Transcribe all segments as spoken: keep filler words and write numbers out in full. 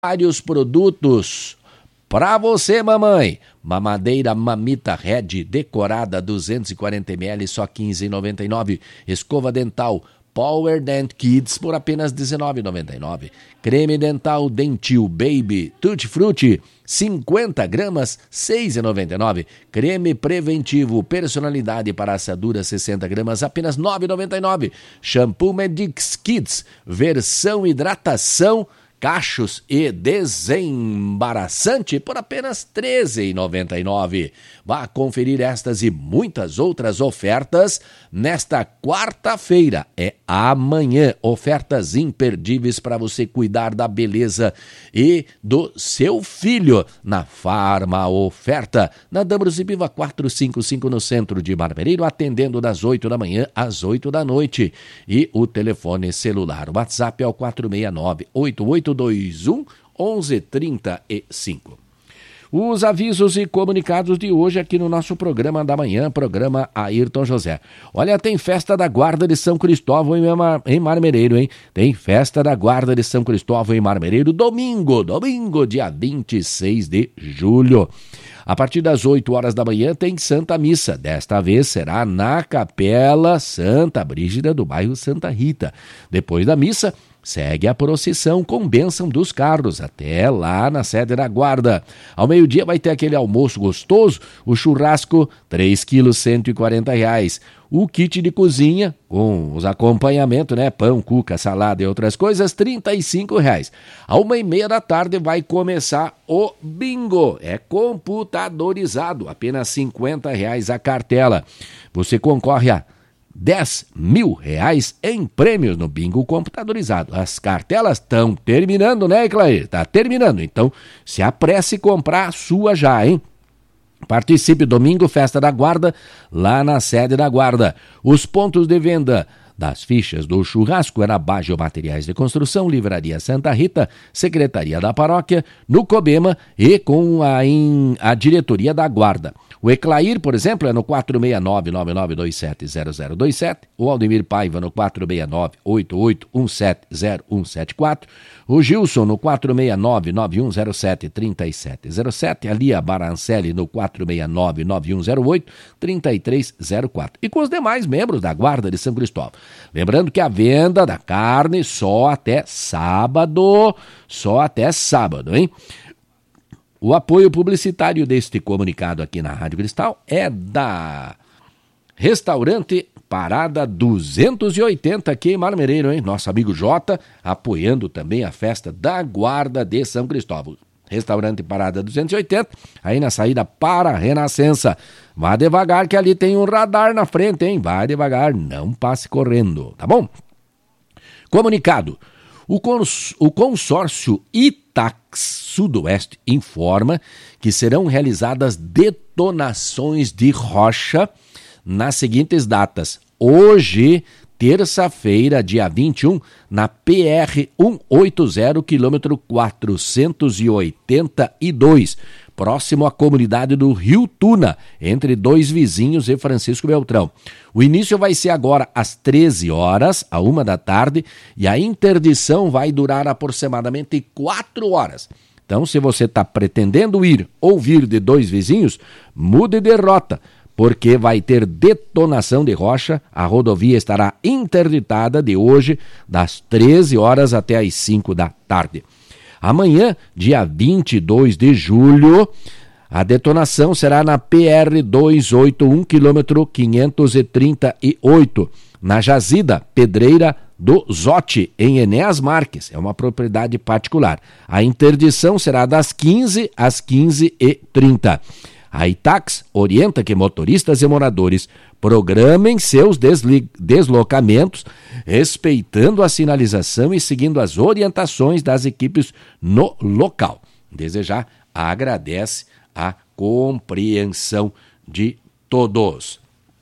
Vários produtos para você, mamãe. Mamadeira Mamita Red decorada duzentos e quarenta mililitros, só quinze reais e noventa e nove centavos. Escova dental Power Dent Kids por apenas dezenove reais e noventa e nove centavos. Creme dental Dentil Baby Tutti Frutti cinquenta gramas, seis reais e noventa e nove centavos. Creme preventivo Personalidade para assadura sessenta gramas, apenas nove reais e noventa e nove centavos. Shampoo Medix Kids versão hidratação cachos e desembaraçante por apenas treze reais e noventa e nove centavos. Vá conferir estas e muitas outras ofertas nesta quarta-feira. É amanhã. Ofertas imperdíveis para você cuidar da beleza e do seu filho na Farma Oferta. Na Dambros e Piva quatrocentos e cinquenta e cinco no centro de Marmereiro, atendendo das oito da manhã às oito da noite. E o telefone celular, o WhatsApp é o quatro seis nove, oito oito dois um, um um três cinco. Os avisos e comunicados de hoje aqui no nosso programa da manhã, programa Ayrton José. Olha, tem festa da Guarda de São Cristóvão em, Mar... em Marmereiro, hein? Tem festa da Guarda de São Cristóvão em Marmereiro, domingo, domingo, dia vinte e seis de julho. A partir das oito horas da manhã tem Santa Missa. Desta vez será na Capela Santa Brígida do bairro Santa Rita. Depois da missa, segue a procissão com bênção dos carros até lá na sede da Guarda. Ao meio-dia vai ter aquele almoço gostoso, o churrasco, três quilos, cento e quarenta reais. O kit de cozinha, com os acompanhamentos, né? Pão, cuca, salada e outras coisas, trinta e cinco reais. À uma e meia da tarde vai começar o bingo. É computadorizado, apenas cinquenta reais a cartela. Você concorre a dez mil reais em prêmios no bingo computadorizado. As cartelas estão terminando, né, Clair? Tá terminando, então se apresse comprar a sua já, hein? Participe domingo, Festa da Guarda, lá na sede da Guarda. Os pontos de venda das fichas do churrasco é na Bagio Materiais de Construção, Livraria Santa Rita, Secretaria da Paróquia, no Cobema e com a, in, a diretoria da Guarda. O Eclair, por exemplo, é no quatro seis nove, nove nove dois sete, zero zero dois sete. O Aldemir Paiva no quatro seis nove, oito oito um sete, zero um sete quatro. O Gilson no quatro seis nove, nove um zero sete, três sete zero sete. A Lia Barancelli no quatro seis nove, nove um zero oito, três três zero quatro. E com os demais membros da Guarda de São Cristóvão. Lembrando que a venda da carne só até sábado, só até sábado, hein? O apoio publicitário deste comunicado aqui na Rádio Cristal é da Restaurante Parada duzentos e oitenta aqui em Marmereiro, hein? Nosso amigo Jota apoiando também a festa da Guarda de São Cristóvão. Restaurante Parada duzentos e oitenta, aí na saída para a Renascença. Vá devagar que ali tem um radar na frente, hein? Vai devagar, não passe correndo, tá bom? Comunicado. O, cons- o consórcio Itax Sudoeste informa que serão realizadas detonações de rocha nas seguintes datas. Hoje, terça-feira, dia vinte e um, na P R cento e oitenta, quilômetro quatrocentos e oitenta e dois, próximo à comunidade do Rio Tuna, entre Dois Vizinhos e Francisco Beltrão. O início vai ser agora às treze horas, à uma da tarde, e a interdição vai durar aproximadamente quatro horas. Então, se você está pretendendo ir ou vir de Dois Vizinhos, mude de rota, porque vai ter detonação de rocha. A rodovia estará interditada de hoje, das treze horas até as cinco da tarde. Amanhã, dia vinte e dois de julho, a detonação será na P R duzentos e oitenta e um, quilômetro quinhentos e trinta e oito, na Jazida Pedreira do Zote, em Enéas Marques. É uma propriedade particular. A interdição será das quinze às quinze e trinta. A Itax orienta que motoristas e moradores programem seus desli- deslocamentos respeitando a sinalização e seguindo as orientações das equipes no local. Desejar agradece a compreensão de todos.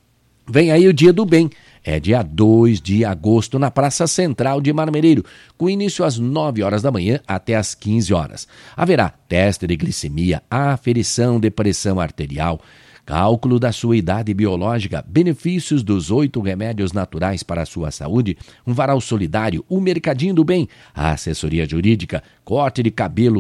Vem aí o Dia do Bem. É dia dois de agosto na Praça Central de Marmereiro, com início às nove horas da manhã até às quinze horas. Haverá teste de glicemia, aferição de pressão arterial, cálculo da sua idade biológica, benefícios dos oito remédios naturais para a sua saúde, um varal solidário, o Mercadinho do Bem, a assessoria jurídica, corte de cabelo,